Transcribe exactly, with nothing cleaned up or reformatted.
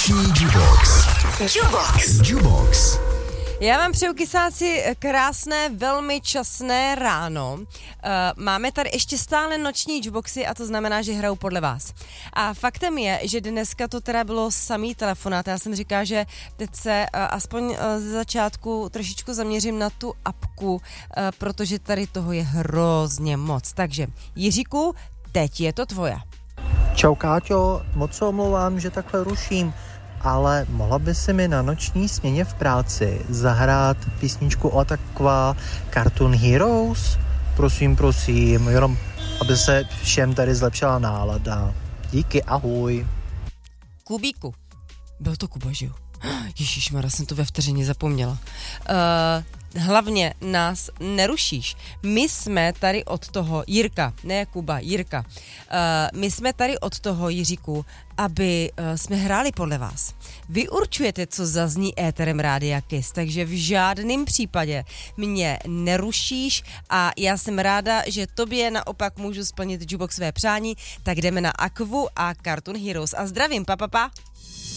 Noční Jubox. Jubox. Jubox. Já vám přeju, kysáci, krásné, velmi časné ráno. Uh, máme tady ještě stále noční Juboxy a to znamená, že hrajou podle vás. A faktem je, že dneska to teda bylo samý telefonát. Já jsem říkala, že teď se uh, aspoň uh, ze začátku trošičku zaměřím na tu apku, uh, protože tady toho je hrozně moc. Takže Jiříku, teď je to tvoje. Čau Káťo, moc se omlouvám, že takhle ruším, ale mohla by si mi na noční směně v práci zahrát písničku od Aqua Cartoon Heroes? Prosím, prosím, jenom aby se všem tady zlepšila nálada. Díky, ahoj. Kubíku. Byl to Kuba, že jo? Ježišmarja, jsem to ve vteřině zapomněla. Uh, hlavně nás nerušíš. My jsme tady od toho, Jirka, ne Kuba, Jirka, uh, my jsme tady od toho, Jiříku, aby uh, jsme hráli podle vás. Vy určujete, co zazní éterem Rádia Kiss, takže v žádném případě mě nerušíš a já jsem ráda, že tobě naopak můžu splnit Jubox své přání, tak jdeme na Aquu a Cartoon Heroes. A zdravím, pa, pa, pa.